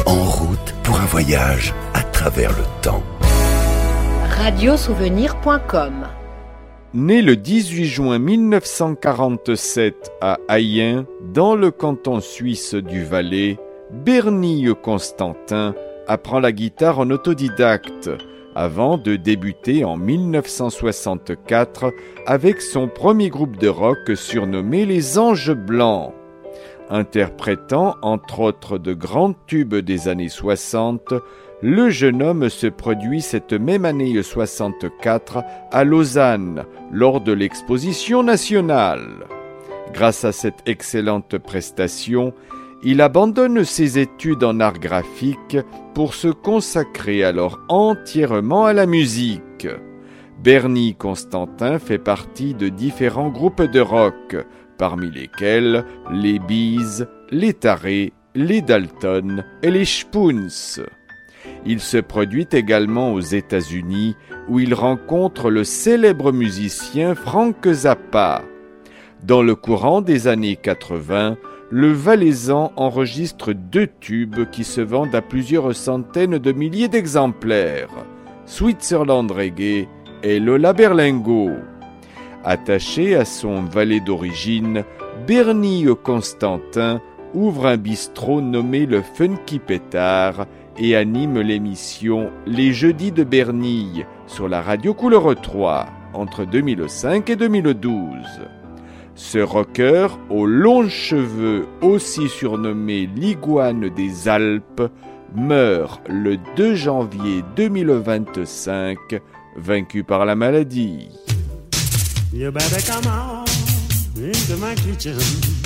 En route pour un voyage à travers le temps. Radiosouvenir.com. Né le 18 juin 1947 à Ayen, dans le canton suisse du Valais, Bernie Constantin apprend la guitare en autodidacte avant de débuter en 1964 avec son premier groupe de rock surnommé Les Anges Blancs. Interprétant entre autres de grands tubes des années 60, le jeune homme se produit cette même année 64 à Lausanne lors de l'exposition nationale. Grâce à cette excellente prestation, il abandonne ses études en art graphique pour se consacrer alors entièrement à la musique. Bernie Constantin fait partie de différents groupes de rock, parmi lesquels les Bees, les Tarés, les Dalton et les Spoons. Il se produit également aux États-Unis où il rencontre le célèbre musicien Frank Zappa. Dans le courant des années 80, le Valaisan enregistre 2 tubes qui se vendent à plusieurs centaines de milliers d'exemplaires, Switzerland Reggae et Lola Berlingo. Attaché à son Valais d'origine, Bernie Constantin ouvre un bistrot nommé le Funky Pétard et anime l'émission Les Jeudis de Bernie sur la radio Couleur 3 entre 2005 et 2012. Ce rocker aux longs cheveux, aussi surnommé l'iguane des Alpes, meurt le 2 janvier 2025, vaincu par la maladie. You better come on into my kitchen.